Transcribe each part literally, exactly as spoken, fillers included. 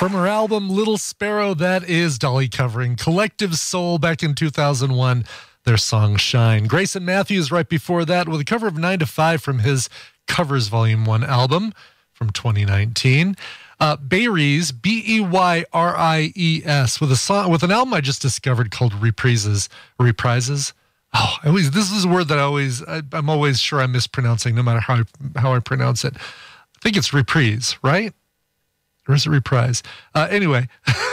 From her album Little Sparrow, that is Dolly covering Collective Soul back in two thousand one, their song Shine. Grayson Matthews right before that with a cover of nine to five from his Covers Volume one album from twenty nineteen. Uh, Beyries, B E Y R I E S, with a song with an album I just discovered called Reprises. Reprises? Oh, I always, this is a word that I always, I, I'm always sure I'm mispronouncing no matter how I, how I pronounce it. I think it's reprise, right? Or is it reprise? Uh, anyway,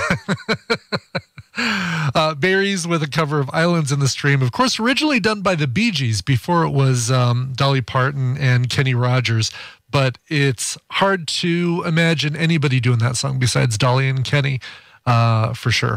uh, Beyries with a cover of Islands in the Stream. Of course, originally done by the Bee Gees before it was um, Dolly Parton and Kenny Rogers. But it's hard to imagine anybody doing that song besides Dolly and Kenny, uh, for sure.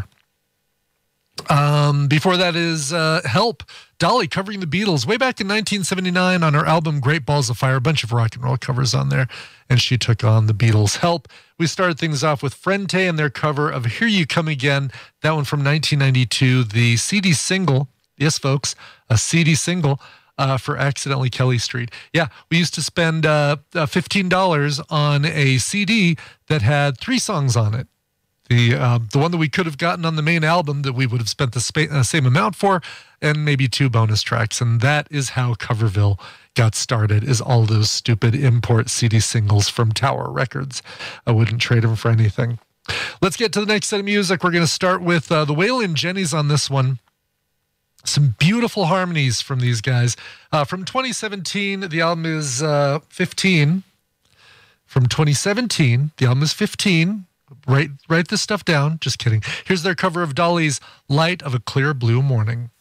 Um, before that is uh, Help, Dolly covering the Beatles way back in nineteen seventy-nine on her album Great Balls of Fire, a bunch of rock and roll covers on there, and she took on the Beatles' Help. We started things off with Frente and their cover of Here You Come Again, that one from nineteen ninety-two, the C D single, yes folks, a C D single uh, for Accidentally Kelly Street. Yeah, we used to spend uh, uh, fifteen dollars on a C D that had three songs on it. The uh, the one that we could have gotten on the main album that we would have spent the spa- uh, same amount for, and maybe two bonus tracks. And that is how Coverville got started, is all those stupid import C D singles from Tower Records. I wouldn't trade them for anything. Let's get to the next set of music. We're going to start with uh, the Waylon Jennys on this one. Some beautiful harmonies from these guys. Uh, from twenty seventeen, the album is uh, fifteen. From twenty seventeen, the album is fifteen. Write, write this stuff down. Just kidding. Here's their cover of Dolly's Light of a Clear Blue Morning.